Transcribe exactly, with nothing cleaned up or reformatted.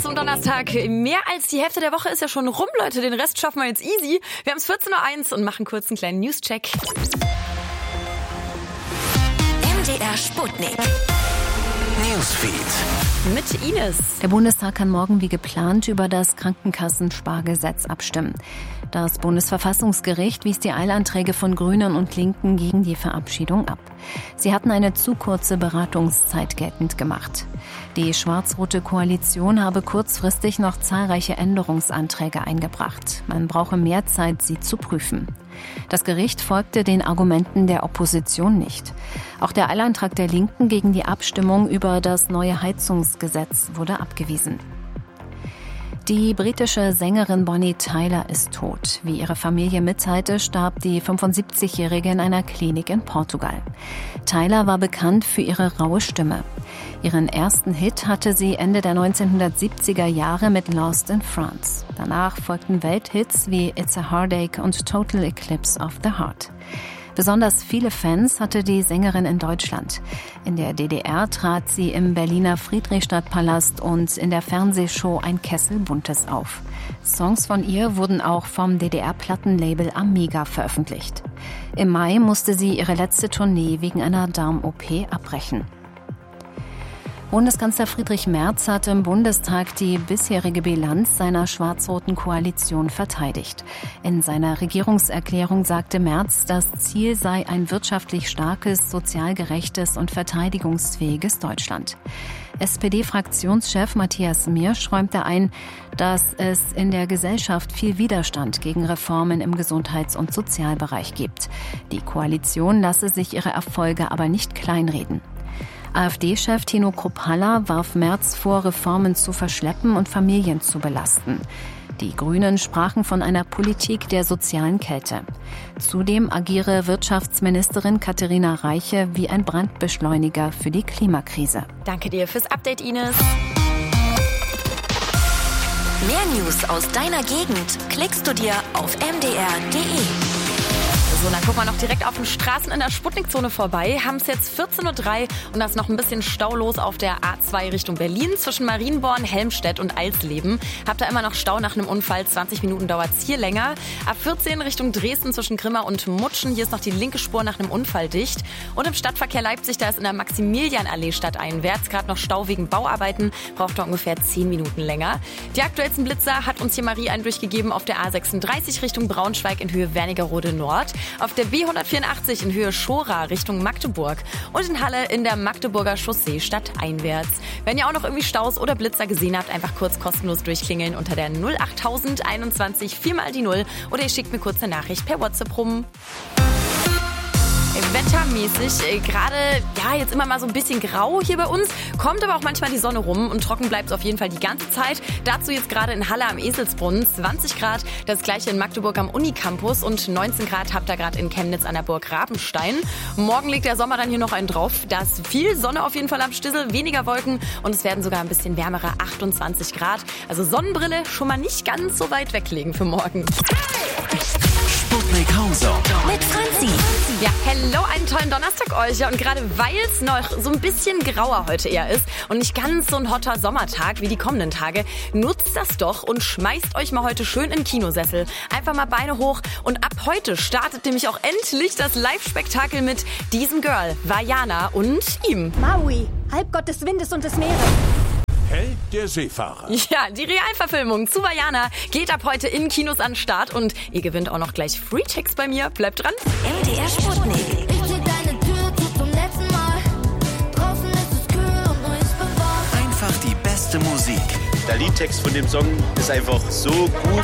zum Donnerstag. Mehr als die Hälfte der Woche ist ja schon rum, Leute. Den Rest schaffen wir jetzt easy. Wir haben es vierzehn Uhr eins und machen kurz einen kleinen News-Check. M D R Sputnik. Newsfeed. Mit Ines. Der Bundestag kann morgen wie geplant über das Krankenkassenspargesetz abstimmen. Das Bundesverfassungsgericht wies die Eilanträge von Grünen und Linken gegen die Verabschiedung ab. Sie hatten eine zu kurze Beratungszeit geltend gemacht. Die schwarz-rote Koalition habe kurzfristig noch zahlreiche Änderungsanträge eingebracht. Man brauche mehr Zeit, sie zu prüfen. Das Gericht folgte den Argumenten der Opposition nicht. Auch der Eilantrag der Linken gegen die Abstimmung über das neue Heizungsgesetz wurde abgewiesen. Die britische Sängerin Bonnie Tyler ist tot. Wie ihre Familie mitteilte, starb die fünfundsiebzigjährige in einer Klinik in Portugal. Tyler war bekannt für ihre raue Stimme. Ihren ersten Hit hatte sie Ende der neunzehnhundertsiebziger Jahre mit Lost in France. Danach folgten Welthits wie It's a Heartache und Total Eclipse of the Heart. Besonders viele Fans hatte die Sängerin in Deutschland. In der D D R trat sie im Berliner Friedrichstadtpalast und in der Fernsehshow Ein Kessel Buntes auf. Songs von ihr wurden auch vom D D R-Plattenlabel Amiga veröffentlicht. Im Mai musste sie ihre letzte Tournee wegen einer Darm-O P abbrechen. Bundeskanzler Friedrich Merz hat im Bundestag die bisherige Bilanz seiner schwarz-roten Koalition verteidigt. In seiner Regierungserklärung sagte Merz, das Ziel sei ein wirtschaftlich starkes, sozial gerechtes und verteidigungsfähiges Deutschland. S P D-Fraktionschef Matthias Miersch räumte ein, dass es in der Gesellschaft viel Widerstand gegen Reformen im Gesundheits- und Sozialbereich gibt. Die Koalition lasse sich ihre Erfolge aber nicht kleinreden. AfD-Chef Tino Kruppalla warf Merz vor, Reformen zu verschleppen und Familien zu belasten. Die Grünen sprachen von einer Politik der sozialen Kälte. Zudem agiere Wirtschaftsministerin Katharina Reiche wie ein Brandbeschleuniger für die Klimakrise. Danke dir fürs Update, Ines. Mehr News aus deiner Gegend klickst du dir auf m d r punkt d e. So, dann gucken wir noch direkt auf den Straßen in der Sputnikzone vorbei. Haben es jetzt vierzehn Uhr drei und da ist noch ein bisschen Stau los auf der A zwei Richtung Berlin zwischen Marienborn, Helmstedt und Eisleben. Habt ihr immer noch Stau nach einem Unfall? zwanzig Minuten dauert es hier länger. A vierzehn Richtung Dresden zwischen Grimma und Mutschen. Hier ist noch die linke Spur nach einem Unfall dicht. Und im Stadtverkehr Leipzig, da ist in der Maximilianallee stadteinwärts gerade noch Stau wegen Bauarbeiten. Braucht da ungefähr zehn Minuten länger. Die aktuellsten Blitzer hat uns hier Marie einen durchgegeben auf der A sechsunddreißig Richtung Braunschweig in Höhe Wernigerode Nord. Auf der B hundertvierundachtzig in Höhe Schora Richtung Magdeburg und in Halle in der Magdeburger Chaussee stadteinwärts. Wenn ihr auch noch irgendwie Staus oder Blitzer gesehen habt, einfach kurz kostenlos durchklingeln unter der null achttausend einundzwanzig vier mal die null oder ihr schickt mir kurz eine Nachricht per WhatsApp rum. Wettermäßig äh, gerade, ja, jetzt immer mal so ein bisschen grau hier bei uns, kommt aber auch manchmal die Sonne rum und trocken bleibt es auf jeden Fall die ganze Zeit. Dazu jetzt gerade in Halle am Eselsbrunnen zwanzig Grad, das gleiche in Magdeburg am Unicampus und neunzehn Grad habt ihr gerade in Chemnitz an der Burg Rabenstein. Morgen legt der Sommer dann hier noch einen drauf. Da ist viel Sonne auf jeden Fall am Stissel, weniger Wolken und es werden sogar ein bisschen wärmere achtundzwanzig Grad. Also Sonnenbrille schon mal nicht ganz so weit weglegen für morgen. Sputnik Hauser mit Franzi. Ja, hello, einen tollen Donnerstag euch. Ja, und gerade weil es noch so ein bisschen grauer heute eher ist und nicht ganz so ein hotter Sommertag wie die kommenden Tage, nutzt das doch und schmeißt euch mal heute schön in den Kinosessel. Einfach mal Beine hoch und ab heute startet nämlich auch endlich das Live-Spektakel mit diesem Girl, Vaiana und ihm. Maui, Halbgott des Windes und des Meeres. Held der Seefahrer. Ja, die Realverfilmung zu Vaiana geht ab heute in Kinos an den Start und ihr gewinnt auch noch gleich Free-Ticks bei mir. Bleibt dran. M D R Sputnik. Ich zieh deine Tür zu zum letzten Mal. Draußen ist es kühl und nur ich bin wach. Einfach die beste Musik. Der Liedtext von dem Song ist einfach so gut.